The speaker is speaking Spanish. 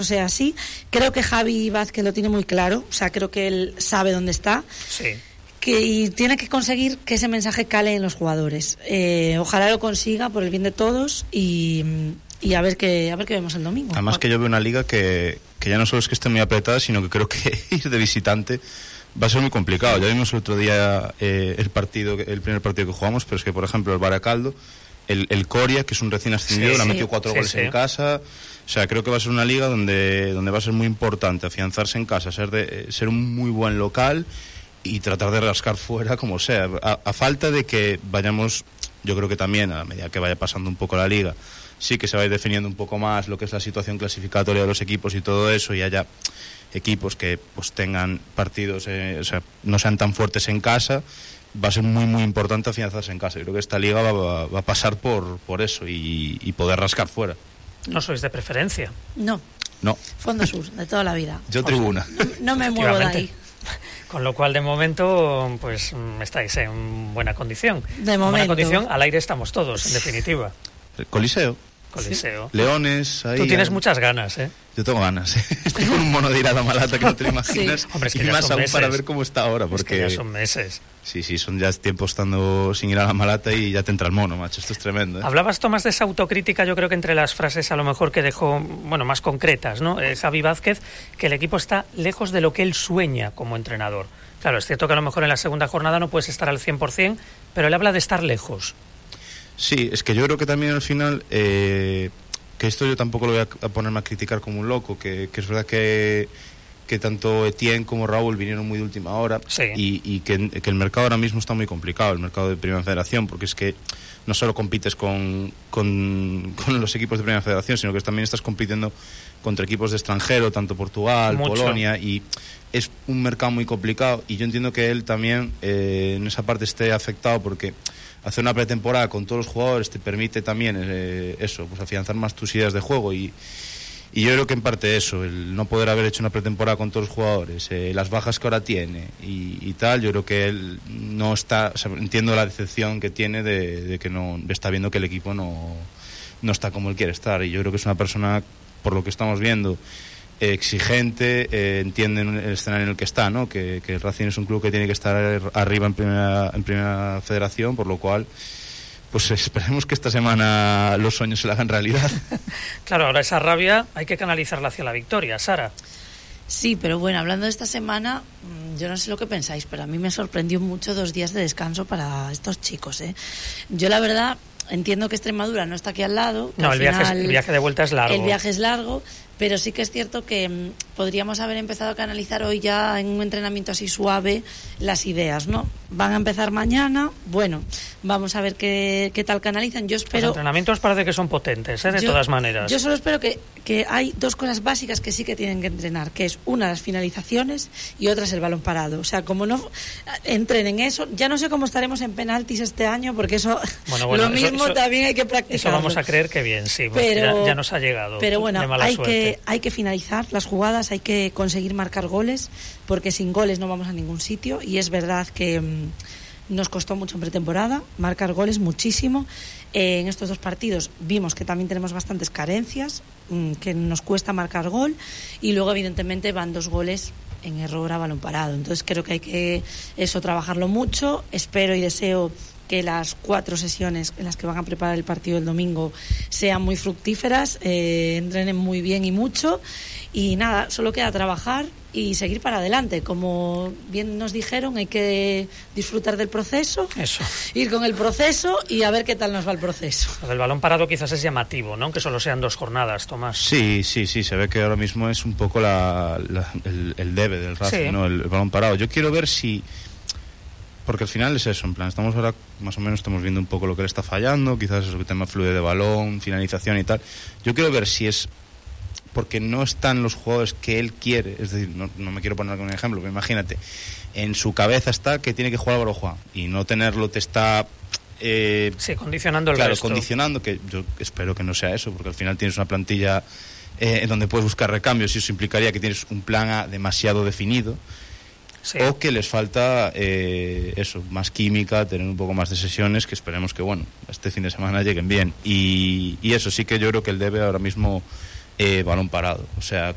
sea así. Creo que Javi Vázquez lo tiene muy claro, o sea, creo que él sabe dónde está. Sí. Y tiene que conseguir que ese mensaje cale en los jugadores. Ojalá lo consiga por el bien de todos y a ver qué vemos el domingo. Además que yo veo una liga que ya no solo es que esté muy apretada, sino que creo que ir de visitante va a ser muy complicado. Ya vimos el otro día el primer partido que jugamos, pero es que, por ejemplo, el Baracaldo, el Coria, que es un recién ascendido, le ha metido 4 goles en casa. O sea, creo que va a ser una liga donde va a ser muy importante afianzarse en casa, ser un muy buen local y tratar de rascar fuera como sea, a falta de que vayamos, yo creo que también a medida que vaya pasando un poco la liga, sí que se va a ir definiendo un poco más lo que es la situación clasificatoria de los equipos y todo eso, y haya equipos que pues tengan partidos, o sea, no sean tan fuertes en casa. Va a ser muy muy importante afianzarse en casa. Yo creo que esta liga va a pasar por eso y poder rascar fuera. ¿No sois de preferencia? No. Fondo Sur, de toda la vida. Yo tribuna. No me muevo de ahí. Con lo cual, de momento, pues estáis en buena condición. De momento. Buena condición, al aire estamos todos, en definitiva. Coliseo. Sí. Leones, ahí. Tú tienes muchas ganas, ¿eh? Yo tengo ganas, ¿eh? Estoy con un mono de ir a la Malata que no te lo imaginas. Sí. Hombre, es que y ya más son aún meses. para ver cómo está ahora, porque Es que ya son meses. Sí, son ya tiempo estando sin ir a la Malata y ya te entra el mono, macho. Esto es tremendo, ¿eh? Hablabas, Tomás, de esa autocrítica, yo creo que entre las frases a lo mejor que dejó, más concretas, ¿no? Javi Vázquez, que el equipo está lejos de lo que él sueña como entrenador. Claro, es cierto que a lo mejor en la segunda jornada no puedes estar al 100%, pero él habla de estar lejos. Sí, es que yo creo que también al final, que esto yo tampoco lo voy a ponerme a criticar como un loco, que es verdad que tanto Etienne como Raúl vinieron muy de última hora, sí. y que el mercado ahora mismo está muy complicado, el mercado de Primera Federación, porque es que no solo compites con los equipos de Primera Federación, sino que también estás compitiendo contra equipos de extranjero, tanto Portugal, Mucho. Polonia, y es un mercado muy complicado, y yo entiendo que él también en esa parte esté afectado, porque hacer una pretemporada con todos los jugadores te permite también eso, pues afianzar más tus ideas de juego, y yo creo que en parte eso, el no poder haber hecho una pretemporada con todos los jugadores, las bajas que ahora tiene y tal, yo creo que él no está, o sea, entiendo la decepción que tiene de que no está viendo que el equipo no está como él quiere estar, y yo creo que es una persona, por lo que estamos viendo, exigente, entiende el escenario en el que está, ¿no? Que el Racing es un club que tiene que estar arriba en primera federación, por lo cual pues esperemos que esta semana los sueños se la hagan realidad. Claro, ahora esa rabia hay que canalizarla hacia la victoria, Sara. Sí, pero bueno, hablando de esta semana, yo no sé lo que pensáis, pero a mí me sorprendió mucho 2 días de descanso para estos chicos, ¿eh? Yo la verdad entiendo que Extremadura no está aquí al lado. No, el viaje de vuelta es largo. El viaje es largo, pero sí que es cierto que podríamos haber empezado a canalizar hoy ya en un entrenamiento así suave las ideas, ¿no? Van a empezar mañana, bueno, vamos a ver qué tal canalizan. Yo espero... Los entrenamientos parece que son potentes, de todas maneras. Yo solo espero que hay 2 cosas básicas que sí que tienen que entrenar, que es una, las finalizaciones, y otra es el balón parado. O sea, como no entrenen eso, ya no sé cómo estaremos en penaltis este año, porque eso lo mismo eso, también hay que practicar. Eso vamos a creer que bien, sí, pero, ya nos ha llegado. Pero bueno, de mala suerte. Hay que finalizar las jugadas, hay que conseguir marcar goles, porque sin goles no vamos a ningún sitio, y es verdad que nos costó mucho en pretemporada marcar goles, muchísimo. En estos 2 partidos vimos que también tenemos bastantes carencias, que nos cuesta marcar gol, y luego evidentemente van 2 goles en error a balón parado. Entonces creo que hay que trabajarlo mucho. Espero y deseo que las 4 sesiones en las que van a preparar el partido el domingo sean muy fructíferas, entrenen muy bien y mucho, y nada, solo queda trabajar y seguir para adelante. Como bien nos dijeron, hay que disfrutar del proceso, ir con el proceso y a ver qué tal nos va el proceso. El balón parado quizás es llamativo, ¿no? Que solo sean 2 jornadas, Tomás. Sí, se ve que ahora mismo es un poco el debe del Racing, sí, ¿no? El balón parado. Yo quiero ver si... Porque al final es eso, en plan, estamos ahora, más o menos estamos viendo un poco lo que le está fallando, quizás es el tema fluido de balón, finalización y tal. Yo quiero ver si es porque no están los jugadores que él quiere, es decir, no me quiero poner con un ejemplo, pero imagínate, en su cabeza está que tiene que jugar al Barojuá, y no tenerlo te está... condicionando el resto. Claro, condicionando, que yo espero que no sea eso, porque al final tienes una plantilla en donde puedes buscar recambios, y eso implicaría que tienes un plan A demasiado definido. Sí. O que les falta más química, tener un poco más de sesiones, que esperemos que este fin de semana lleguen bien, y eso sí que yo creo que él debe ahora mismo balón parado, o sea,